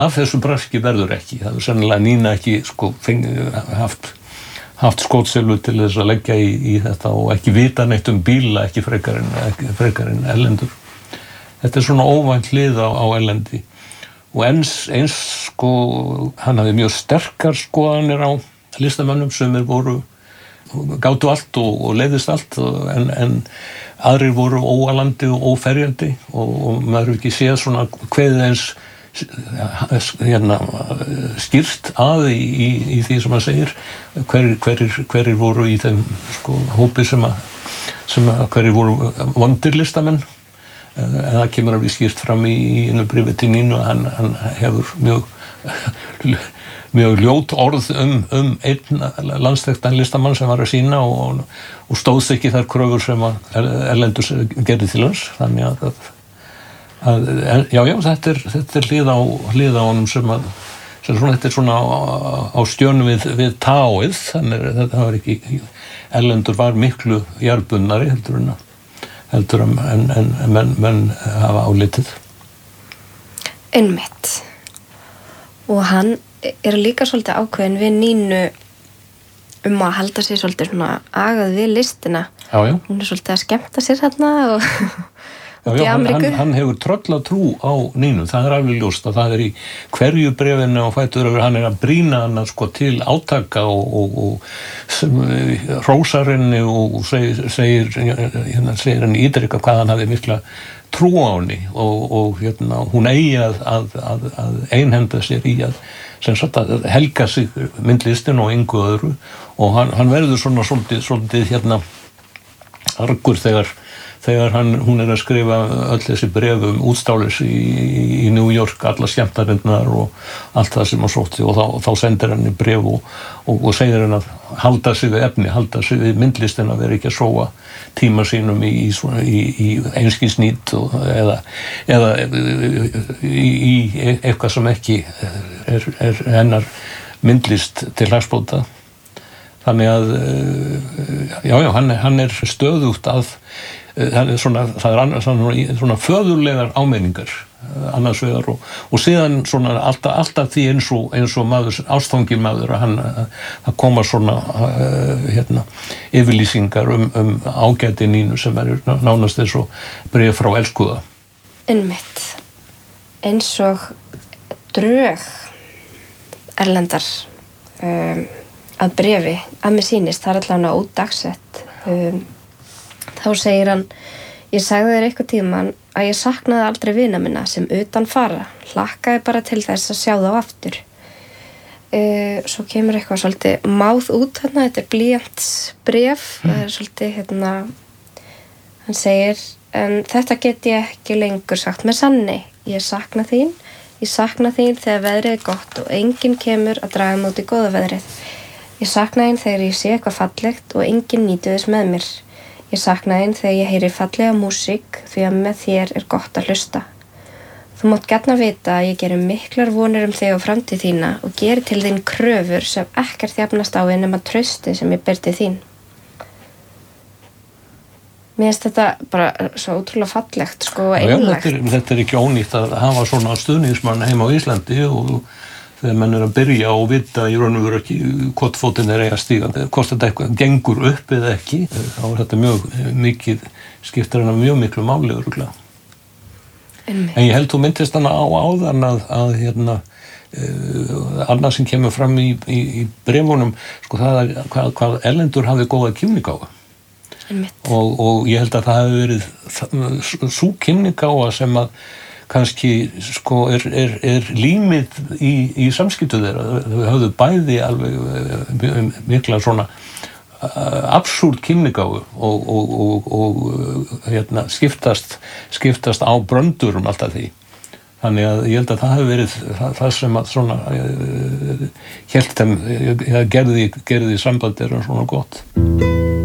af þessu braski verður ekki. Það er sennilega Nína ekki haft skotselvu til þess að leggja í þetta og ekki vita neitt bíla, ekki frekar en Erlendur. Þetta svona óvænt hlið á Erlendi. Og eins hann hafði mjög sterkar skoðanir á listamönnum sem gátu allt og leiðist allt, en aðrir voru óalandi og óferjandi og maður ekki séð svona kveðið eins skýrt að í því sem hann segir hverjir voru í þeim hópi sem hverjir voru vondir listamenn. En það kemur alveg skýrt fram í einu bréfi til Nínu að hann hefur mjög ljót orð einn landsþekktan listamann sem var að sýna og stóðst ekki þær kröfur sem Erlendur gerði til hans. Þannig að þetta hlið á honum sem þetta svona á stjörnu við táið. Þannig að þetta var ekki, Erlendur var miklu jarðbundnari heldur en menn hafa álitið. Einmitt. Og hann líka svolítið ákveðin við Nínu að halda sig svolítið svona agað við listina. Já. Hún svolítið að skemmta sér þarna og í Ameríku. Hann hefur tröllatrú á Nínu, það alveg ljóst að það í hverju bréfinu og fætur yfir, hann að brýna hana til átaka og hrósar henni og segir henni ítrekka hvað hann hafði mikla trú á henni og hún eigi að einhenda sér í að helga sig myndlistin og engu öðru og hann verður svona svolítið argur þegar hún að skrifa öll þessi bréf útstális í New York, alla skemmtarinnar og allt það sem hann sótti og þá sendir hann í bréf og segir hann að halda sig við efni, halda sig við myndlistin að vera ekki að sóa tíma sínum í einskisnýt eða í eitthvað sem ekki er hennar myndlist til hagsbóta. Þannig að hann stöðugt að það svona föðurlegar áminningar annars vegar og síðan svona alltaf því eins og maður, ástfanginn maður að það koma svona yfirlýsingar ágæti Nínu sem nánast eins og bréf frá elskuða. Einmitt. Eins og drög Erlendar að bréfi að mér sýnist, það allavega ódagsett. Þá segir hann: ég sagði þér eitthvað tímann að ég saknaði aldrei vina minna sem utan fara, hlakkaði bara til þess að sjá þá aftur. Svo kemur eitthvað svolítið máð út þarna, þetta blýantsbréf, það svolítið hann segir: en þetta get ég ekki lengur sagt með sanni, ég sakna þín þegar veðrið er gott og enginn kemur að draga móti góða veðrið. Ég sakna þín þegar ég sé eitthvað fallegt og enginn nýtur þess með mér. Ég sakna þín þegar ég heyri fallega músík því að með þér er gott að hlusta. Þú mátt gjarna vita að ég geri miklar vonir þig og framtíð þína og geri til þín kröfur sem ekkert jafnast á nema trausti sem ég ber til þín. Mér finnst þetta bara svo ótrúlega fallegt og einlægt. Þetta ekki ónýtt að hafa svona stuðningsmann heima á Íslandi og þegar menn að byrja og vita í raun og veru ekki hvort fótinn eiga að stíga, hvort þetta eitthvað gengur upp eða ekki, þá þetta mjög mikið, skiptir hana mjög miklu máli örugglega. En ég held þú myndist hana á áðan að annað sem kemur fram í bréfunum, það hvað Erlendur hafði góða kímnigáfu. Og ég held að það hafi verið sú kímnigáfa sem að kannski er límið í samskiptu þeirra. Þau höfðu bæði alveg mikla svona absúrd kímnigáfu og skiptast á bröndurum alltaf því. Þannig að ég held að það hafi verið það sem að svona hélt þeim gerði samband þeirra svona gott.